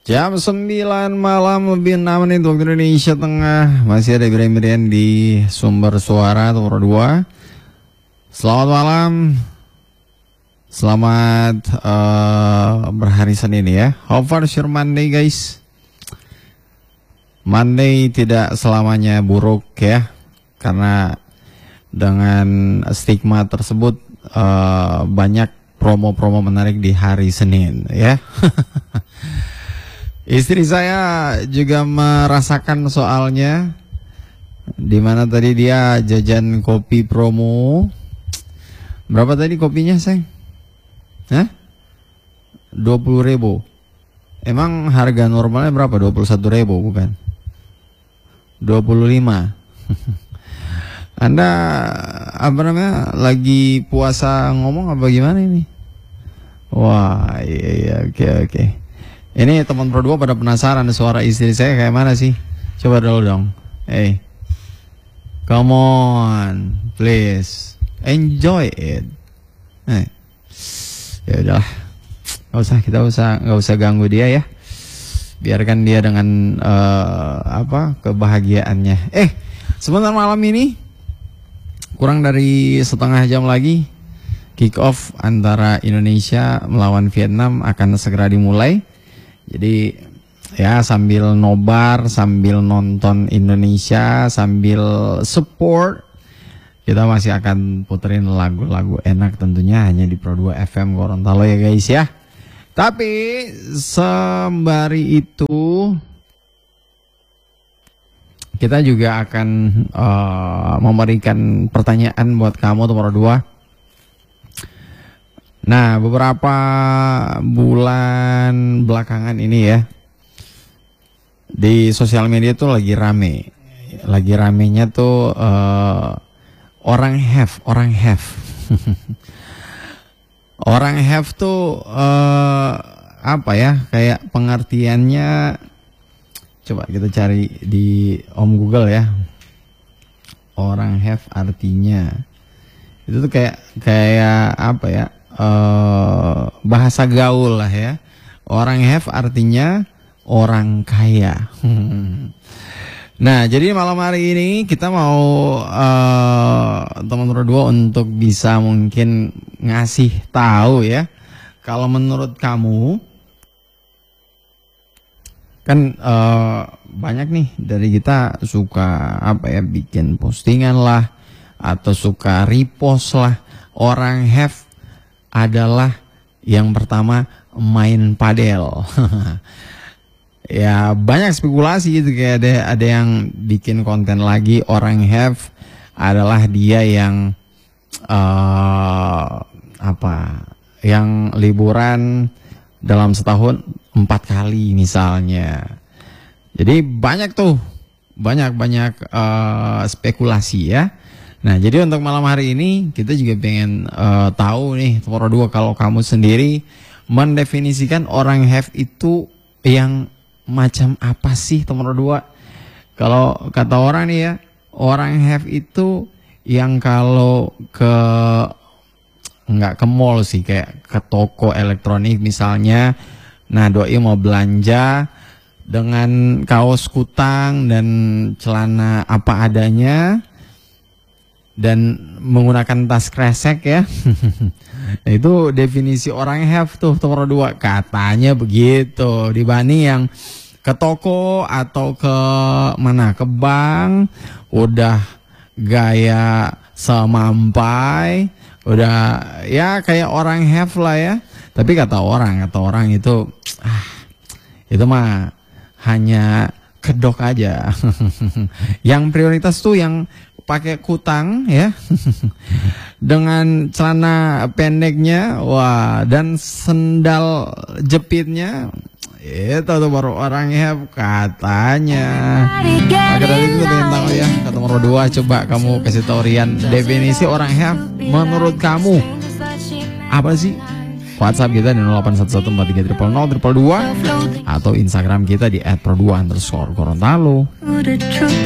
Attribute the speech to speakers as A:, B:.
A: Jam 9 malam lebih 6 menit waktu Indonesia Tengah. Masih ada Ibrahim di Sumber Suara nomor 2. Selamat malam. Selamat berhari Senin ya. How far is your Monday guys? Monday tidak selamanya buruk ya. Karena dengan stigma tersebut banyak promo-promo menarik di hari Senin ya. Istri saya juga merasakan soalnya, dimana tadi dia jajan kopi promo. Berapa tadi kopinya sayang? Hah? 20.000. Emang harga normalnya berapa? 21.000 bukan? 25. Anda apa namanya lagi puasa ngomong apa gimana ini? Wah iya oke. Ini teman Pro 2 pada penasaran suara istri saya kayak mana sih? Coba dulu dong. Hey, come on, please, enjoy it. Hey. Ya udah, nggak usah ganggu dia ya. Biarkan dia dengan kebahagiaannya. Sebentar malam ini kurang dari setengah jam lagi kick off antara Indonesia melawan Vietnam akan segera dimulai. Jadi ya sambil nobar, sambil nonton Indonesia, sambil support, kita masih akan puterin lagu-lagu enak tentunya hanya di Pro 2 FM Gorontalo ya guys ya. Tapi sembari itu kita juga akan memberikan pertanyaan buat kamu Pro 2. Nah, beberapa bulan belakangan ini ya, di sosial media tuh lagi rame. Lagi ramenya tuh orang have. Orang have tuh apa ya, kayak pengertiannya, coba kita cari di Om Google ya. Orang have artinya, itu tuh kayak apa ya, bahasa gaul lah ya. Orang have artinya orang kaya. Nah, jadi malam hari ini kita mau teman berdua untuk bisa mungkin ngasih tahu ya. Kalau menurut kamu kan banyak nih dari kita suka bikin postingan lah atau suka repost lah. Orang have adalah yang pertama main padel. Ya banyak spekulasi gitu, kayak ada yang bikin konten lagi orang have adalah dia yang yang liburan dalam setahun 4 kali misalnya. Jadi banyak spekulasi ya. Nah, jadi untuk malam hari ini kita juga pengen tahu nih Pro 2, kalau kamu sendiri mendefinisikan orang have itu yang macam apa sih Pro 2? Kalau kata orang nih ya, orang have itu yang kalau nggak ke mall sih, kayak ke toko elektronik misalnya. Nah, doi mau belanja dengan kaos kutang dan celana apa adanya dan menggunakan tas kresek ya. Nah, itu definisi orang have tuh Pro 2 katanya begitu, dibanding yang ke toko atau ke mana, ke bank udah gaya semampai, udah ya kayak orang have lah ya. Tapi kata orang itu itu mah hanya kedok aja. Yang prioritas tuh yang pakai kutang ya, dengan celana pendeknya, wah, dan sendal jepitnya, itu tuh baru orang have katanya. Maka dari itu kita tahu ya, kata nomor 2, coba kamu kasih tahu Rian definisi orang have menurut kamu apa sih? WhatsApp kita di 081143000002 atau Instagram kita di @pro2_Gorontalo.